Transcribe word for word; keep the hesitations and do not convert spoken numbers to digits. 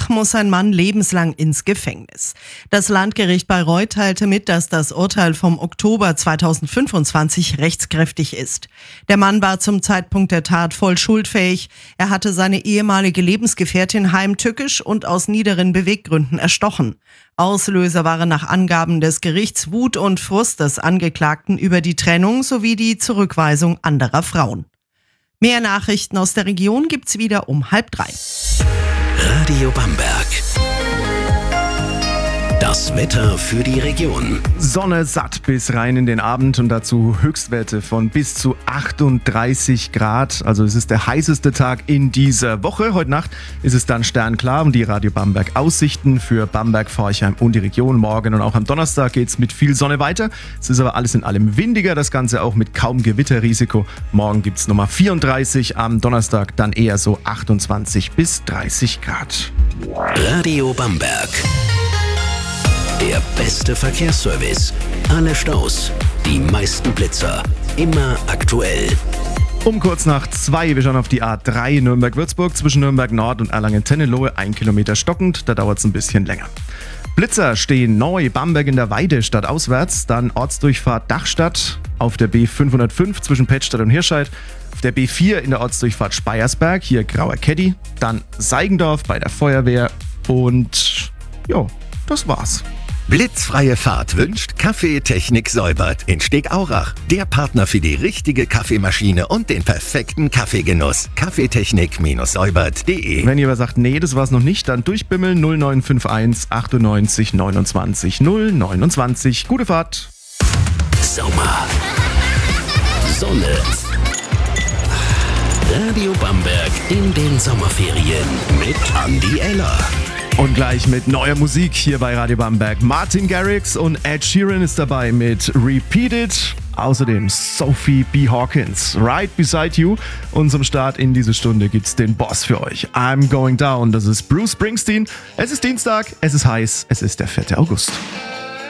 Missbrauch muss ein Mann lebenslang ins Gefängnis. Das Landgericht Bayreuth teilte mit, dass das Urteil vom Oktober zweitausendfünfundzwanzig rechtskräftig ist. Der Mann war zum Zeitpunkt der Tat voll schuldfähig. Er hatte seine ehemalige Lebensgefährtin heimtückisch und aus niederen Beweggründen erstochen. Auslöser waren nach Angaben des Gerichts Wut und Frust des Angeklagten über die Trennung sowie die Zurückweisung anderer Frauen. Mehr Nachrichten aus der Region gibt's wieder um halb drei. Radio Bamberg. Das Wetter für die Region. Sonne satt bis rein in den Abend und dazu Höchstwerte von bis zu achtunddreißig Grad. Also es ist der heißeste Tag in dieser Woche. Heute Nacht ist es dann sternklar und die Radio Bamberg Aussichten für Bamberg, Forchheim und die Region. Morgen und auch am Donnerstag geht es mit viel Sonne weiter. Es ist aber alles in allem windiger, das Ganze auch mit kaum Gewitterrisiko. Morgen gibt es Nummer vierunddreißig, am Donnerstag dann eher so achtundzwanzig bis dreißig Grad. Radio Bamberg. Der beste Verkehrsservice. Alle Staus, die meisten Blitzer, immer aktuell. Um kurz nach zwei, wir schauen auf die A drei Nürnberg-Würzburg zwischen Nürnberg Nord und Erlangen-Tennelohe, ein Kilometer stockend, da dauert es ein bisschen länger. Blitzer stehen neu, Bamberg in der Weide stadtauswärts, dann Ortsdurchfahrt Dachstadt auf der B fünfhundertfünf zwischen Pettstadt und Hirscheid, auf der B vier in der Ortsdurchfahrt Speyersberg, hier Grauer Keddy, dann Seigendorf bei der Feuerwehr und ja, das war's. Blitzfreie Fahrt wünscht Kaffeetechnik Säubert in Stegaurach. Der Partner für die richtige Kaffeemaschine und den perfekten Kaffeegenuss. kaffeetechnik Säubert punkt de. Wenn ihr aber sagt, nee, das war's noch nicht, dann durchbimmeln null neun fünf eins achtundneunzig neunundzwanzig null neunundzwanzig. Gute Fahrt. Sommer. Sonne. Radio Bamberg in den Sommerferien mit Andi Eller. Und gleich mit neuer Musik hier bei Radio Bamberg. Martin Garrix und Ed Sheeran ist dabei mit Repeat It. Außerdem Sophie B. Hawkins, Right Beside You. Und zum Start in diese Stunde gibt's den Boss für euch. I'm Going Down. Das ist Bruce Springsteen. Es ist Dienstag, es ist heiß, es ist der vierte August.